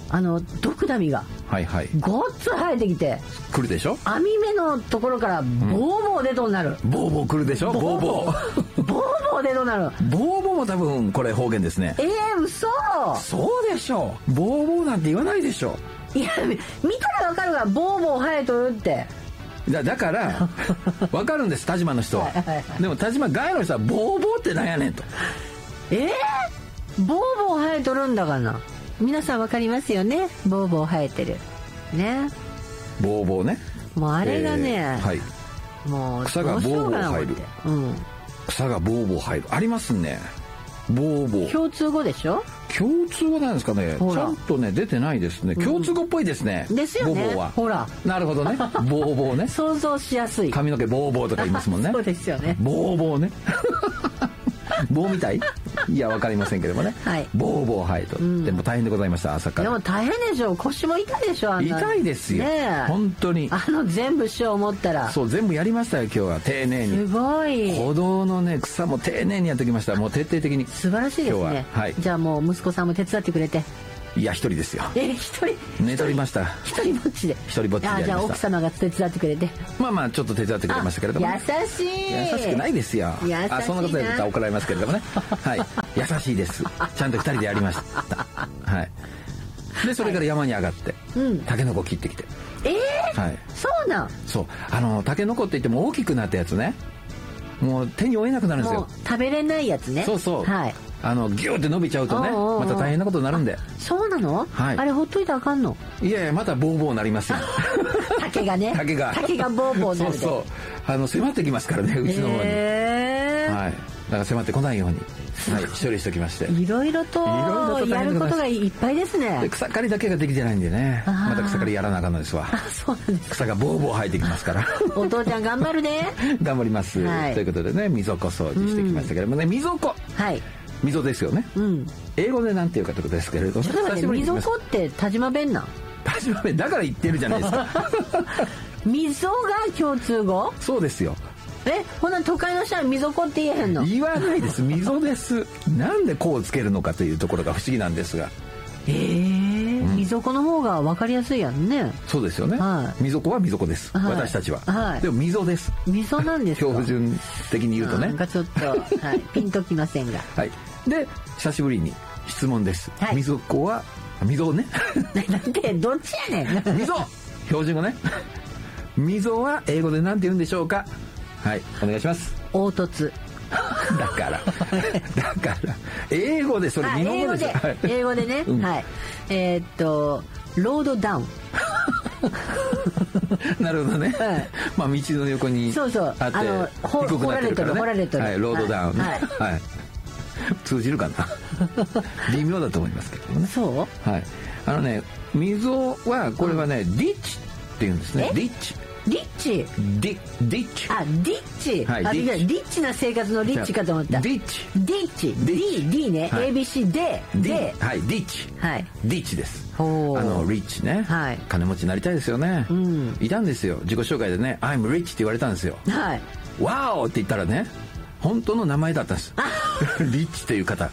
ドクダミがごっつ生えてきて来るでしょ。 網目のところからボーボー出とんなる、 ボーボー来るでしょ。ボーボーボーボー出とんなる。 ボーボーも多分これ方言ですね。 嘘。 そうでしょう。ボーボーなんて言わないでしょ。 いや見たらわかるわ、ボーボー生えとるって。 だからわかるんです、田島の人は。でも田島外の人はボーボーってなんやねんと。 ボーボー生えとるんだからな。皆さんわかりますよね、ボーボー生えてるね。 ボーボーね。 もうあれがね、もう草がボーボー入る、草がボーボー入るありますね。ボーボー共通語でしょ。 共通語なんですかね。ちゃんとね出てないですね。共通語っぽいですね。 ですよね。 ボーボーはほら。 なるほどね。ボーボーね。 想像しやすい。 髪の毛ボーボーとか言いますもんね。 そうですよね。 ボーボーね。棒みたい。いやわかりませんけどもね。ボーボー生えと。でも大変でございました、朝から。 でも大変でしょ。腰も痛いでしょ。 痛いですよ。本当に。 全部しよう思ったら。 そう全部やりましたよ今日は丁寧に。 すごい。 歩道のね草も丁寧にやってきました。もう徹底的に。 素晴らしいですね。じゃあもう息子さんも手伝ってくれて。 いや一人ですよ。 一人寝取りました。 一人ぼっちで。 一人ぼっちでやりました。 じゃあ奥様が手伝ってくれて。 まあちょっと手伝ってくれましたけれども。 優しい。 優しくないですよ。そんなこと言ったら怒られますけれどもね。優しいです。ちゃんと二人でやりました。でそれから山に上がってタケノコ切ってきて。 そうなん。 そうタケノコって言っても大きくなったやつね。もう手に負えなくなるんですよ。 食べれないやつね。 そう。ギューって伸びちゃうとねまた大変なことになるんで。 そうなの。あれほっといたらあかんの。 いやまたボーボーなりますよ。 竹がね。竹がボーボーなるで。 そう迫ってきますからねうちの方に。だから迫ってこないように処理しておきまして。いろいろとやることがいっぱいですね。 草刈りだけができてないんでね。また草刈りやらなあかんのですわ。 そうなんです。 草がボーボー生えてきますから。 お父ちゃん頑張るね。 頑張ります。ということでね溝子掃除してきましたけどもね。溝子。溝ですよね。英語でなんていうかということですけれども。 溝子って田島弁なん。 田島弁だから言ってるじゃないですか。 溝が共通語。 そうですよ。 ほな都会の人は溝子って言えへんの。 言わないです。溝です。なんでこうつけるのかというところが不思議なんですが。 溝子の方が分かりやすいやんね。 そうですよね。溝子は溝子です。私たちは。でも溝です。 溝なんですか。 標準的に言うとね。 ちょっとピンときませんが。 で久しぶりに質問です。溝子は溝ね。 なんでどっちやねん。 溝標準語ね。溝は英語でなんて言うんでしょうか。お願いします。 凹凸。 だから英語でそれ日本語です。 英語でね。ロードダウン。 なるほどね。道の横にあって低くなってるからね。ロードダウン。通じるかな。微妙だと思いますけどね。 そう。 溝はこれはねディッチって言うんですね。ディッチ。 リッチ。 ディッチ。 ディッチ。リッチな生活のリッチかと思った。 ディッチ。 ディッチ。D ね。ABC で。 ディッチ。ディッチです。リッチね。金持ちになりたいですよね。いたんですよ。自己紹介でね、I'm rich って言われたんですよ。Wow って言ったらね、本当の名前だったんです。リッチっていう方。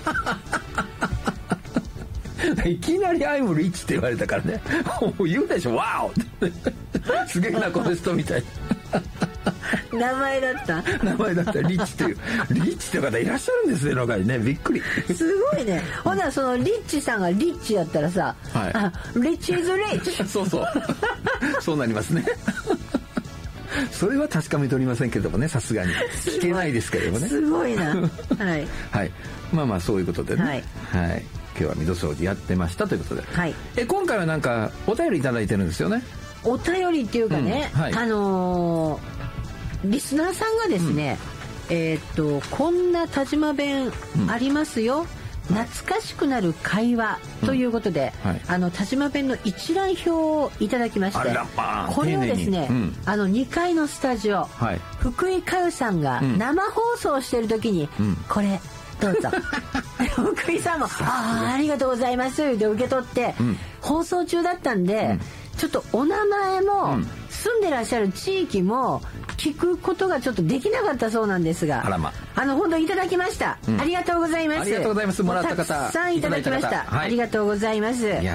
いきなり「I'm rich」って言われたからね。言うでしょ「ワオ!」ってすげえなこの人みたいな。名前だったリッチっていうリッチって方いらっしゃるんですね。のがねびっくり。 すごいね。ほなそのリッチさんがリッチやったらさ、リッチイズリッチ。 そうなりますね。それは確かめておりませんけどもね。さすがに聞けないですけどもね。 すごいな。 まあそういうことでね。今日は溝掃除やってましたということで、今回はなんかお便りいただいてるんですよね。 お便りっていうかね、リスナーさんがですね、こんな田島弁ありますよ、懐かしくなる会話ということで、田島弁の一覧表をいただきまして、これをですね、2階のスタジオ、福井香代さんが生放送してる時に、これどうぞ。福井さんもありがとうございますで受け取って、放送中だったんで、ちょっとお名前も、住んでらっしゃる地域も聞くことがちょっとできなかったそうなんですが、本当いただきました。ありがとうございます。 ありがとうございます。もらった方たくさんいただきました。ありがとうございます。